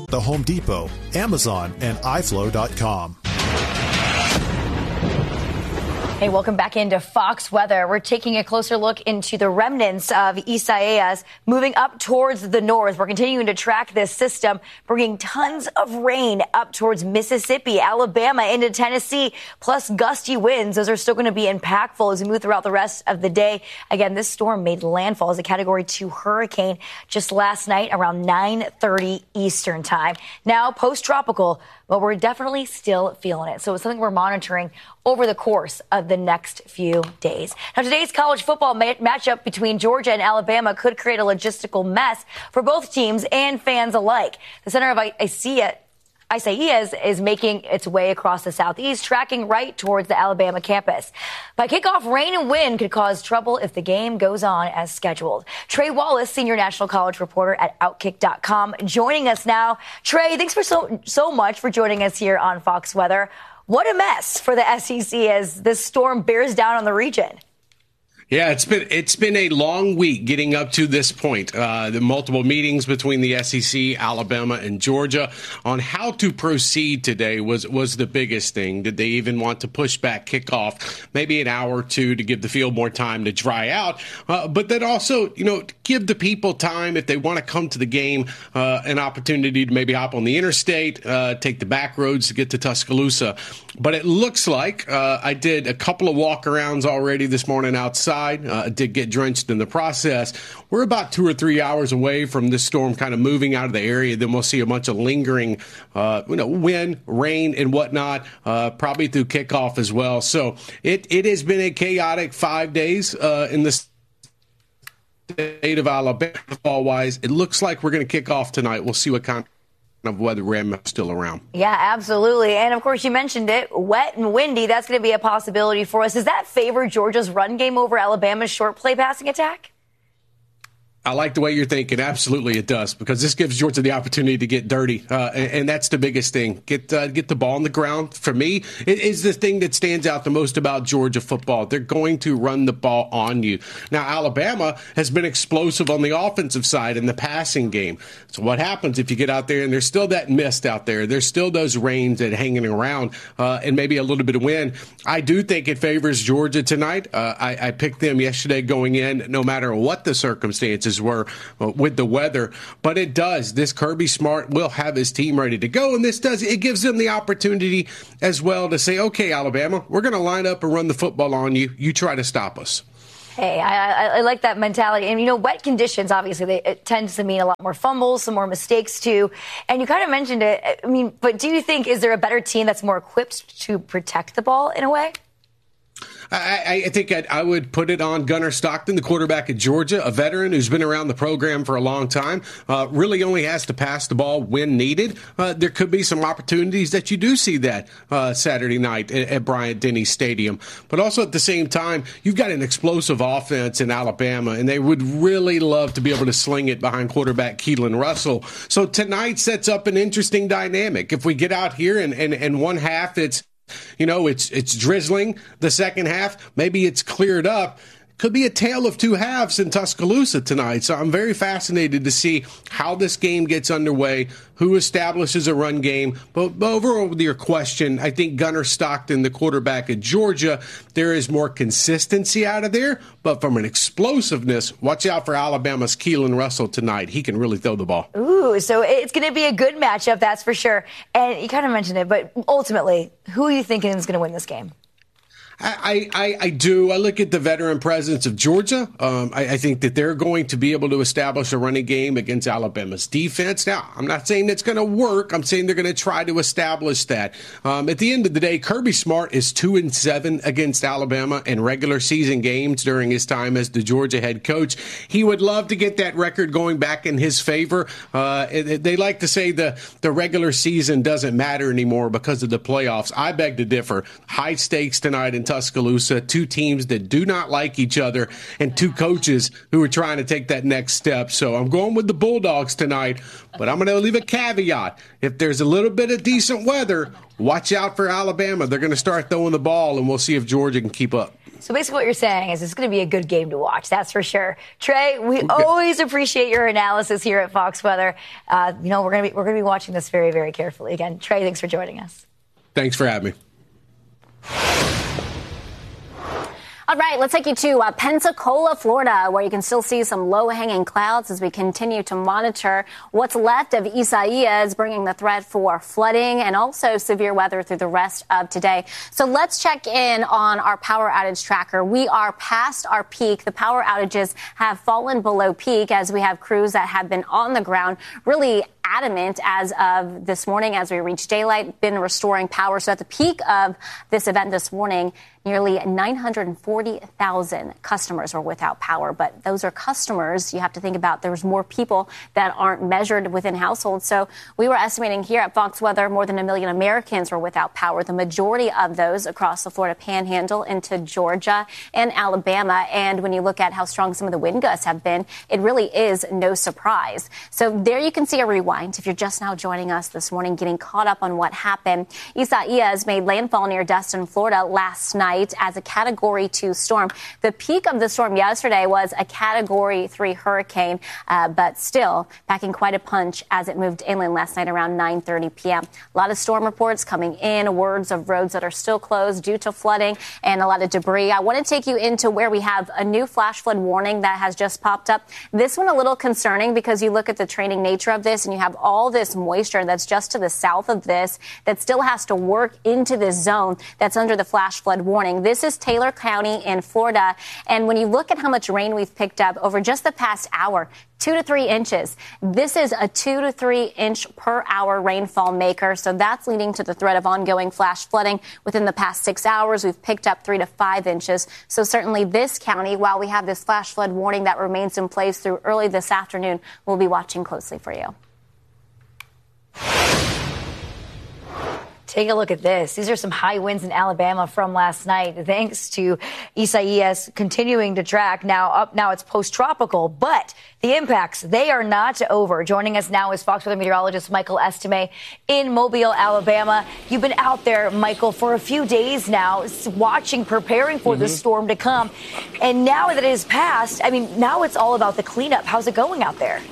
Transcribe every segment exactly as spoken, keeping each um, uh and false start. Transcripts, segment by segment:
the Home Depot, Amazon, and i flow dot com. Hey, welcome back into Fox Weather. We're taking a closer look into the remnants of Isaias moving up towards the north. We're continuing to track this system, bringing tons of rain up towards Mississippi, Alabama, into Tennessee, plus gusty winds. Those are still going to be impactful as we move throughout the rest of the day. Again, this storm made landfall as a Category two hurricane just last night around nine thirty Eastern time. Now post-tropical, but we're definitely still feeling it. So it's something we're monitoring over the course of the next few days. Now, today's college football ma- matchup between Georgia and Alabama could create a logistical mess for both teams and fans alike. The center of Isaiah Isaias is making its way across the southeast, tracking right towards the Alabama campus. By kickoff, rain and wind could cause trouble if the game goes on as scheduled. Trey Wallace, senior national college reporter at Outkick dot com, joining us now. Trey, thanks for so so much for joining us here on Fox Weather. What a mess for the S E C as this storm bears down on the region. Yeah, it's been it's been a long week getting up to this point. Uh, the multiple meetings between the S E C, Alabama, and Georgia on how to proceed today was was the biggest thing. Did they even want to push back kickoff maybe an hour or two to give the field more time to dry out? Uh, but then also, you know, give the people time if they want to come to the game, uh, an opportunity to maybe hop on the interstate, uh, take the back roads to get to Tuscaloosa. But it looks like uh, I did a couple of walk-arounds already this morning outside. Uh, did get drenched in the process. We're about two or three hours away from this storm kind of moving out of the area. Then we'll see a bunch of lingering, uh, you know, wind, rain, and whatnot, uh, probably through kickoff as well. So it it has been a chaotic five days uh, in the state of Alabama. Fall-wise, it looks like we're going to kick off tonight. We'll see what kind of weather ram is still around. Yeah, absolutely. And of course, you mentioned it, wet and windy. That's going to be a possibility for us. Does that favor Georgia's run game over Alabama's short play passing attack? I like the way you're thinking. Absolutely, it does, because this gives Georgia the opportunity to get dirty, uh, and, and that's the biggest thing. Get uh, get the ball on the ground. For me, it is the thing that stands out the most about Georgia football. They're going to run the ball on you. Now, Alabama has been explosive on the offensive side in the passing game. So what happens if you get out there and there's still that mist out there? There's still those rains that hanging around, uh, and maybe a little bit of wind. I do think it favors Georgia tonight. Uh, I, I picked them yesterday going in, no matter what the circumstances were uh, with the weather, but it does. This Kirby Smart will have his team ready to go, and this does it gives them the opportunity as well to say, okay, Alabama, we're going to line up and run the football on you. You try to stop us. Hey, I, I, I like that mentality. And, you know, wet conditions, obviously, they, it tends to mean a lot more fumbles, some more mistakes, too. And you kind of mentioned it. I mean, but do you think, is there a better team that's more equipped to protect the ball in a way? I, I think I'd, I would put it on Gunnar Stockton, the quarterback at Georgia, a veteran who's been around the program for a long time, uh, really only has to pass the ball when needed. Uh, there could be some opportunities that you do see that uh, Saturday night at, at Bryant-Denny Stadium. But also at the same time, you've got an explosive offense in Alabama, and they would really love to be able to sling it behind quarterback Keelan Russell. So tonight sets up an interesting dynamic. If we get out here and, and, and one half it's You know, it's it's drizzling. The second half, maybe it's cleared up. Could be a tale of two halves in Tuscaloosa tonight. So I'm very fascinated to see how this game gets underway, who establishes a run game. But, but overall, with your question, I think Gunnar Stockton, the quarterback at Georgia, there is more consistency out of there. But from an explosiveness, watch out for Alabama's Keelan Russell tonight. He can really throw the ball. Ooh, so it's going to be a good matchup, that's for sure. And you kind of mentioned it, but ultimately, who are you thinking is going to win this game? I, I, I do. I look at the veteran presence of Georgia. Um, I, I think that they're going to be able to establish a running game against Alabama's defense. Now, I'm not saying that's going to work. I'm saying they're going to try to establish that. Um, at the end of the day, Kirby Smart is two and seven against Alabama in regular season games during his time as the Georgia head coach. He would love to get that record going back in his favor. Uh, they like to say the, the regular season doesn't matter anymore because of the playoffs. I beg to differ. High stakes tonight in Tuscaloosa, two teams that do not like each other, and two coaches who are trying to take that next step. So I'm going with the Bulldogs tonight, but I'm going to leave a caveat. If there's a little bit of decent weather, watch out for Alabama. They're going to start throwing the ball, and we'll see if Georgia can keep up. So basically what you're saying is it's going to be a good game to watch. That's for sure. Trey, we okay. always appreciate your analysis here at Fox Weather. Uh, you know, we're going to be we're going to be watching this very, very carefully. Again, Trey, thanks for joining us. Thanks for having me. All right, let's take you to uh, Pensacola, Florida, where you can still see some low-hanging clouds as we continue to monitor what's left of Isaias, bringing the threat for flooding and also severe weather through the rest of today. So let's check in on our power outage tracker. We are past our peak. The power outages have fallen below peak as we have crews that have been on the ground really adamant as of this morning as we reach daylight, been restoring power. So at the peak of this event this morning, nearly nine hundred forty thousand customers were without power. But those are customers. You have to think about there's more people that aren't measured within households. So we were estimating here at Fox Weather more than a million Americans were without power. The majority of those across the Florida Panhandle into Georgia and Alabama. And when you look at how strong some of the wind gusts have been, it really is no surprise. So there you can see a rewind. If you're just now joining us this morning, getting caught up on what happened, Isaias made landfall near Destin, Florida last night as a Category two storm. The peak of the storm yesterday was a Category three hurricane, uh, but still packing quite a punch as it moved inland last night around nine thirty p.m. A lot of storm reports coming in, words of roads that are still closed due to flooding and a lot of debris. I want to take you into where we have a new flash flood warning that has just popped up. This one a little concerning because you look at the training nature of this and you have all this moisture that's just to the south of this that still has to work into this zone that's under the flash flood warning. This is Taylor County in Florida. And when you look at how much rain we've picked up over just the past hour, two to three inches. This is a two to three inch per hour rainfall maker. So that's leading to the threat of ongoing flash flooding. Within the past six hours, we've picked up three to five inches. So certainly this county, while we have this flash flood warning that remains in place through early this afternoon, we'll be watching closely for you. Take a look at this. These are some high winds in Alabama from last night, thanks to Isaias continuing to track. Now up, now it's post-tropical, but the impacts, they are not over. Joining us now is Fox Weather meteorologist Michael Estime in Mobile, Alabama. You've been out there, Michael, for a few days now, watching, preparing for mm-hmm. the storm to come. And now that it has passed, I mean, now it's all about the cleanup. How's it going out there?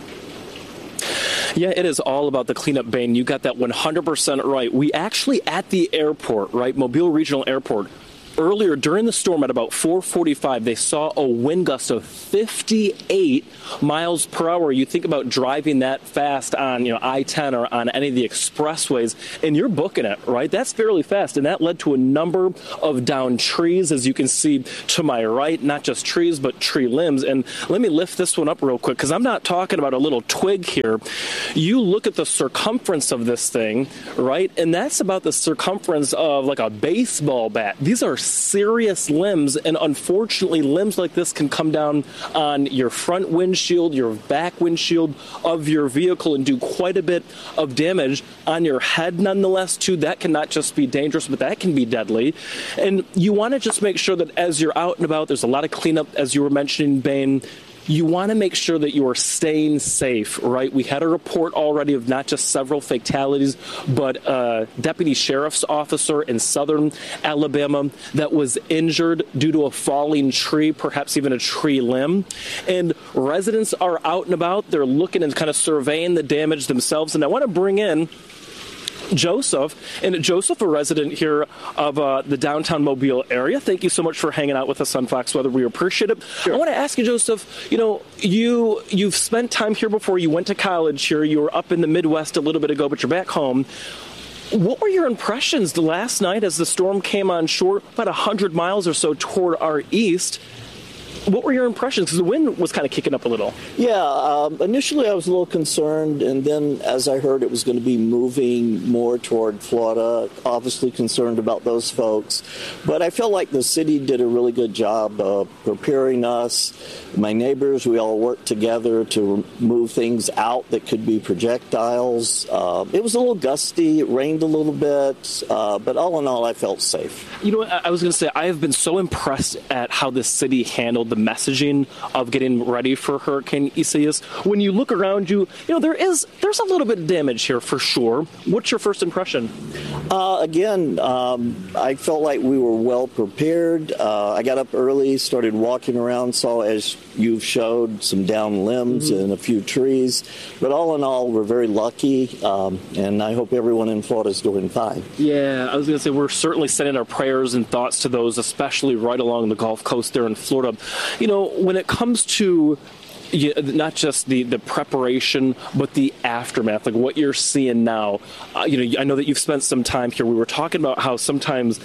Yeah, it is all about the cleanup, Bain. You got that one hundred percent right. We actually at the airport, right, Mobile Regional Airport, earlier during the storm at about four forty-five, they saw a wind gust of fifty-eight miles per hour. You think about driving that fast on, you know, I ten or on any of the expressways, and you're booking it, right? That's fairly fast, and that led to a number of downed trees, as you can see to my right, not just trees, but tree limbs. And let me lift this one up real quick, because I'm not talking about a little twig here. You look at the circumference of this thing, right, and that's about the circumference of like a baseball bat. These are serious limbs, and unfortunately limbs like this can come down on your front windshield, your back windshield of your vehicle, and do quite a bit of damage on your head nonetheless too. That can not just be dangerous, but that can be deadly. And you want to just make sure that as you're out and about, there's a lot of cleanup, as you were mentioning, Bain. You want to make sure that you are staying safe, right? We had a report already of not just several fatalities, but a deputy sheriff's officer in southern Alabama that was injured due to a falling tree, perhaps even a tree limb. And residents are out and about. They're looking and kind of surveying the damage themselves. And I want to bring in Joseph. And Joseph, a resident here of uh, the downtown Mobile area. Thank you so much for hanging out with us on Fox Weather. We appreciate it. Sure. I want to ask you, Joseph, you know, you, you've spent time here before. You went to college here. You were up in the Midwest a little bit ago, but you're back home. What were your impressions the last night as the storm came on shore about one hundred miles or so toward our east? What were your impressions? Because the wind was kind of kicking up a little. Yeah, um, initially I was a little concerned, and then as I heard it was going to be moving more toward Florida, obviously concerned about those folks. But I felt like the city did a really good job of preparing us. My neighbors, we all worked together to move things out that could be projectiles. Uh, it was a little gusty. It rained a little bit. Uh, but all in all, I felt safe. You know what? I was going to say, I have been so impressed at how this city handled the messaging of getting ready for Hurricane Isaias. When you look around you, you know, there is there's a little bit of damage here for sure. What's your first impression? Uh, again, um, I felt like we were well prepared. Uh, I got up early, started walking around, saw, as you showed, some downed limbs mm-hmm. and a few trees. But all in all, we're very lucky, um, and I hope everyone in Florida is doing fine. Yeah, I was going to say we're certainly sending our prayers and thoughts to those, especially right along the Gulf Coast there in Florida. You know, when it comes to Yeah, not just the, the preparation, but the aftermath, like what you're seeing now. Uh, you know, I know that you've spent some time here. We were talking about how sometimes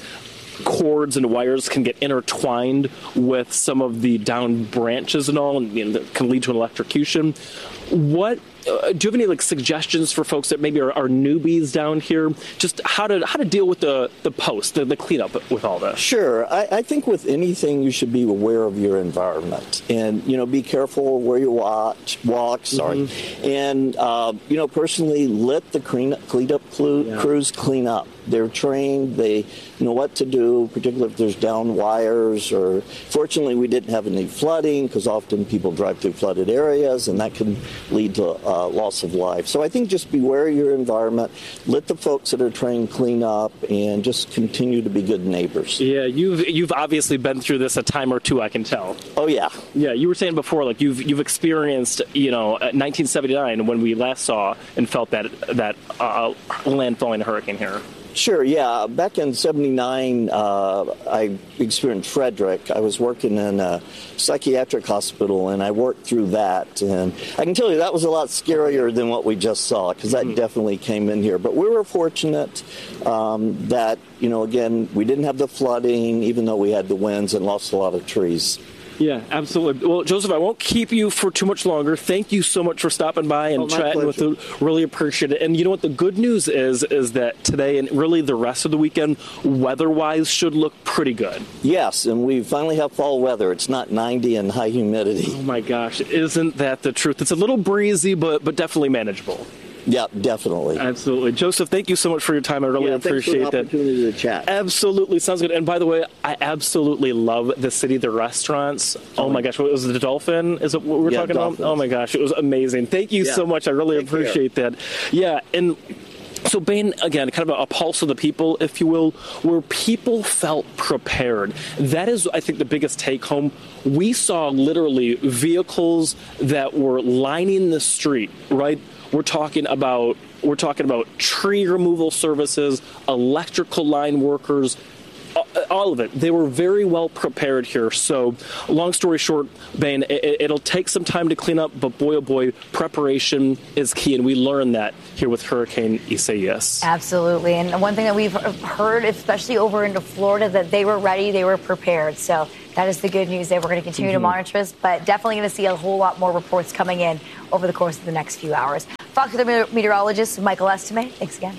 cords and wires can get intertwined with some of the downed branches and all, and you know, that can lead to an electrocution. What uh, do you have any like suggestions for folks that maybe are, are newbies down here? Just how to how to deal with the the post, the, the cleanup with all this? Sure, I, I think with anything you should be aware of your environment, and you know, be careful where you watch walk. Sorry, mm-hmm. and uh, you know, personally, let the clean cleanup clu- yeah. crews clean up. They're trained. They know what to do, particularly if there's down wires. Or fortunately, we didn't have any flooding because often people drive through flooded areas, and that can lead to uh, loss of life. So I think just beware of your environment. Let the folks that are trained clean up, and just continue to be good neighbors. Yeah, you've you've obviously been through this a time or two, I can tell. Oh yeah, yeah. You were saying before, like you've you've experienced, you know, nineteen seventy-nine when we last saw and felt that that uh, landfalling hurricane here. Sure, yeah. Back in seventy-nine, uh, I experienced Frederick. I was working in a psychiatric hospital, and I worked through that. And I can tell you that was a lot scarier than what we just saw, because that mm-hmm. definitely came in here. But we were fortunate um, that, you know, again, we didn't have the flooding, even though we had the winds and lost a lot of trees. Yeah, absolutely. Well, Joseph, I won't keep you for too much longer. Thank you so much for stopping by and oh, chatting with us. Really appreciate it. And you know what? The good news is, is that today and really the rest of the weekend, weather-wise, should look pretty good. Yes, and we finally have fall weather. It's not ninety and high humidity. Oh, my gosh. Isn't that the truth? It's a little breezy, but but definitely manageable. Yeah, definitely. Absolutely. Joseph, thank you so much for your time. I really yeah, appreciate thanks for the opportunity that. to chat. Absolutely. Sounds good. And by the way, I absolutely love the city, the restaurants. Oh, my gosh. What was it, the Dolphin? Is it what we're yeah, talking Dolphins. about? Oh, my gosh. It was amazing. Thank you yeah. so much. I really Take appreciate care. that. Yeah. And so, Bain, again, kind of a, a pulse of the people, if you will, where people felt prepared. That is, I think, the biggest take home. We saw literally vehicles that were lining the street, right? We're talking about we're talking about tree removal services, electrical line workers, all of it. They were very well prepared here. So, long story short, Bain, it, it'll take some time to clean up, but boy, oh boy, preparation is key, and we learned that here with Hurricane Isaias. Absolutely. And one thing that we've heard, especially over into Florida, that they were ready, they were prepared. So that is the good news there. We're going to continue mm-hmm. to monitor this, but definitely going to see a whole lot more reports coming in over the course of the next few hours. Fox Weather meteorologist Michael Estime, thanks again.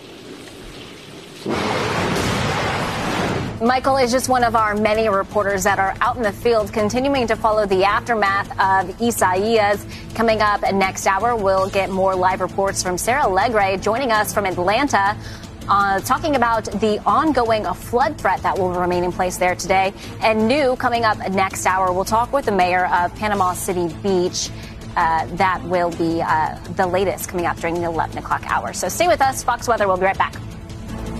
Michael is just one of our many reporters that are out in the field continuing to follow the aftermath of Isaias. Coming up next hour, we'll get more live reports from Sarah Legre joining us from Atlanta, uh, talking about the ongoing flood threat that will remain in place there today. And new coming up next hour, we'll talk with the mayor of Panama City Beach. Uh, that will be uh, the latest coming up during the eleven o'clock hour. So stay with us. Fox Weather will be right back.